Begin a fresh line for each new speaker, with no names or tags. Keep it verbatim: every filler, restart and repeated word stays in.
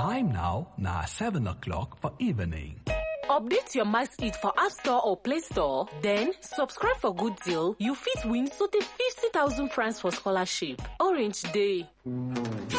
Time now, now seven o'clock for evening.
Update your MaxEat for App Store or Play Store. Then, subscribe for good deal. You fit win so the fifty thousand francs for scholarship. Orange Day.